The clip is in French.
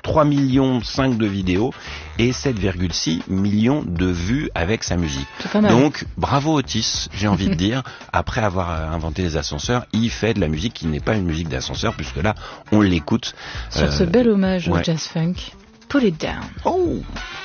3,5 millions de vidéos et 7,6 millions de vues avec sa musique. C'est pas mal. Donc, bravo Otis, j'ai envie de dire. Après avoir inventé les ascenseurs, il fait de la musique qui n'est pas une musique d'ascenseur, puisque là, on l'écoute. Sur ce bel hommage au ouais. jazz funk, Pull It Down. Oh!